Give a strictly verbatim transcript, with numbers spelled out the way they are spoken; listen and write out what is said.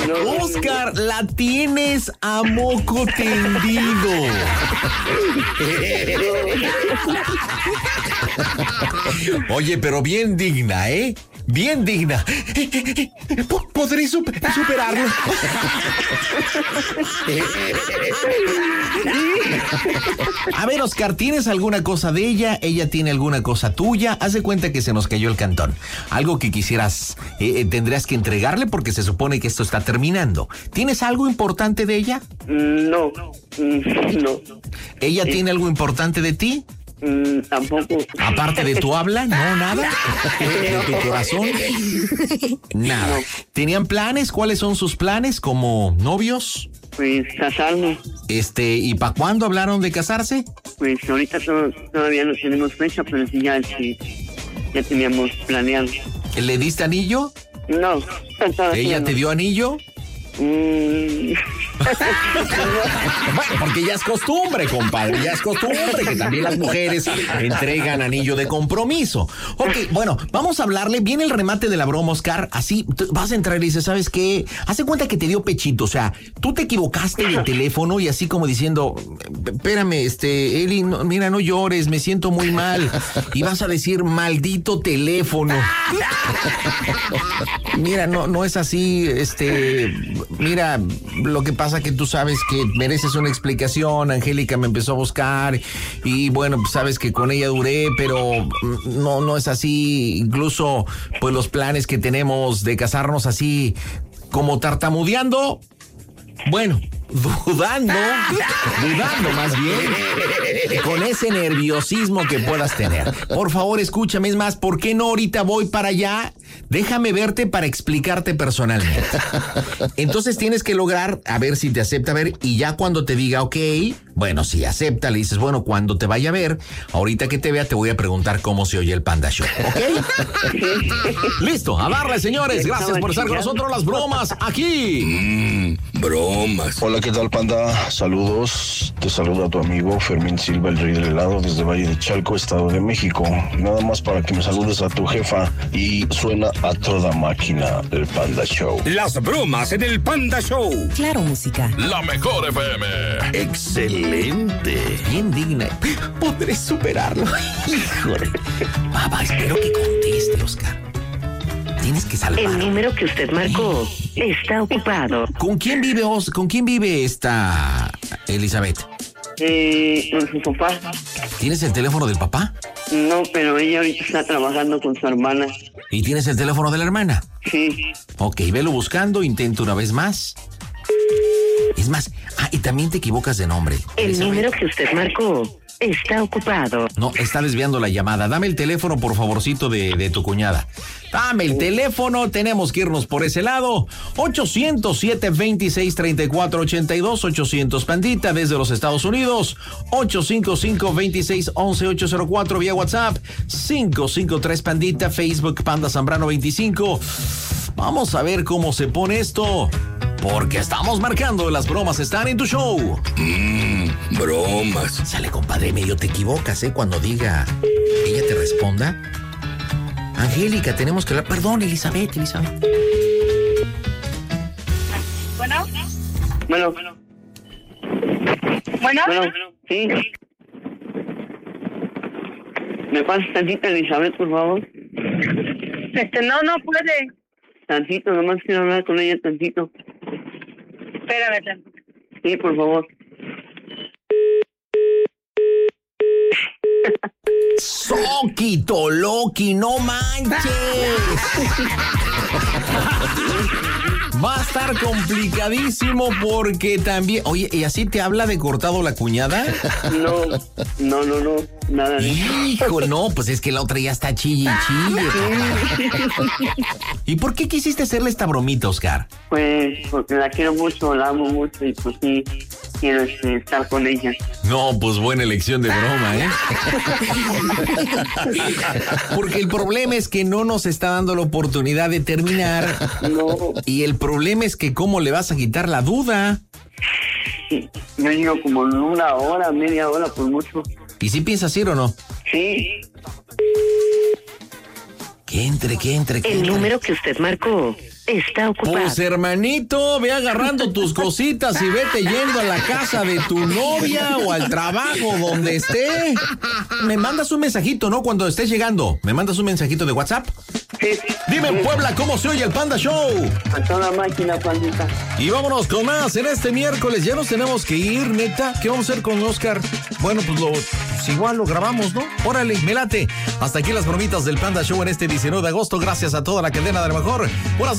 Oscar, la tienes a moco tendido. Oye, pero bien digna, ¿eh? Bien digna. ¿Podré super- superarlo? A ver, Oscar, ¿tienes alguna cosa de ella? ¿Ella tiene alguna cosa tuya? Haz de cuenta que se nos cayó el cantón. Algo que quisieras, eh, tendrías que entregarle porque se supone que esto está terminando. ¿Tienes algo importante de ella? No, no. ¿Ella eh. tiene algo importante de ti? Mm, tampoco. Aparte de tu habla, no, nada. ¿De tu corazón? Nada. ¿Tenían planes? ¿Cuáles son sus planes como novios? Pues casarnos. Este, ¿y para cuándo hablaron de casarse? Pues ahorita to- todavía no tenemos fecha, pero sí ya, sí, ya teníamos planeado. ¿Le diste anillo? No. ¿Ella te dio anillo? Mm. Bueno, porque ya es costumbre, compadre, ya es costumbre que también las mujeres entregan anillo de compromiso. Ok, bueno, vamos a hablarle, viene el remate de la broma, Oscar, así vas a entrar y dices, ¿sabes qué? Hace cuenta que te dio pechito, o sea, tú te equivocaste del teléfono y así como diciendo, espérame, este, Eli, no, mira, no llores, me siento muy mal. Y vas a decir, maldito teléfono. Mira, no, no es así, este... Mira, lo que pasa que tú sabes que mereces una explicación. Angélica me empezó a buscar y bueno, pues sabes que con ella duré, pero no, no es así. Incluso, pues los planes que tenemos de casarnos así como tartamudeando, bueno, dudando, dudando más bien, con ese nerviosismo que puedas tener. Por favor, escúchame, es más, ¿por qué no ahorita voy para allá? Déjame verte para explicarte personalmente. Entonces tienes que lograr a ver si te acepta ver y ya cuando te diga ok, bueno, si acepta, le dices, bueno, cuando te vaya a ver, ahorita que te vea te voy a preguntar cómo se oye el Panda Show, ¿ok? Listo, a darle, señores. Gracias por estar con nosotros, las bromas aquí. Mmm, bromas. Hola, ¿qué tal, Panda? Saludos. Te saluda tu amigo Fermín Silva, el rey del helado, desde Valle de Chalco, Estado de México. Nada más para que me saludes a tu jefa y suena a toda máquina el Panda Show. Las bromas en el Panda Show. Claro, música. La mejor F M. Excelente. Bien digna. ¿Podré superarlo? Híjole. Papá, espero que conteste, Oscar. Tienes que salvarlo. El número que usted marcó está ocupado. ¿Con quién vive Os- ¿Con quién vive esta Elizabeth? Eh, con su papá. ¿Tienes el teléfono del papá? No, pero ella ahorita está trabajando con su hermana. ¿Y tienes el teléfono de la hermana? Sí. Ok, velo buscando, intento una vez más. Es más, ah, y también te equivocas de nombre. El Elizabeth. número que usted marcó está ocupado. No, está desviando la llamada. Dame el teléfono, por favorcito, de, de tu cuñada. Dame el teléfono, tenemos que irnos por ese lado. ochocientos siete veintiséis treinta y cuatro ochenta y dos, ochocientos Pandita desde los Estados Unidos. ochocientos cincuenta y cinco veintiséis once ochocientos cuatro vía WhatsApp. cinco cinco tres Pandita, Facebook Panda Zambrano veinticinco. Vamos a ver cómo se pone esto. Porque estamos marcando, las bromas están en tu show. Mmm, bromas. Sale, compadre, medio te equivocas, ¿eh? Cuando diga, ella te responda. Angélica, tenemos que hablar. Perdón, Elizabeth, Elizabeth. Bueno. Bueno. Bueno. Bueno. Sí. ¿Me pasas tantito, Elizabeth, por favor? Este, no, no puede. Tantito, nomás quiero hablar con ella tantito. Espérame tantito. Sí, por favor. Soquito, Loki, no manches. Va a estar complicadísimo porque también... Oye, ¿y así te habla de cortado la cuñada? No, no, no, no, nada de eso. Hijo, no, pues es que la otra ya está chille y chille. ¿Y por qué quisiste hacerle esta bromita, Oscar? Pues porque la quiero mucho, la amo mucho y pues sí, quiero este, estar con ella. No, pues buena elección de broma, ¿eh? Porque el problema es que no nos está dando la oportunidad de terminar. No. Y el problema es que cómo le vas a quitar la duda. Yo digo como una hora, media hora por mucho. ¿Y si piensas ir o no? Sí. Que entre, que entre, que El entre. número que usted marcó está ocupado. Pues hermanito, ve agarrando tus cositas y vete yendo a la casa de tu novia o al trabajo donde esté. Me mandas un mensajito, ¿no? Cuando estés llegando, me mandas un mensajito de WhatsApp. Sí. Dime en Puebla cómo se oye el Panda Show. A toda máquina, pandita. Y vámonos con más en este miércoles. Ya nos tenemos que ir, neta. ¿Qué vamos a hacer con Oscar? Bueno, pues lo pues igual lo grabamos, ¿no? Órale, me late. Hasta aquí las bromitas del Panda Show en este diecinueve de agosto. Gracias a toda la cadena de lo mejor. Buenas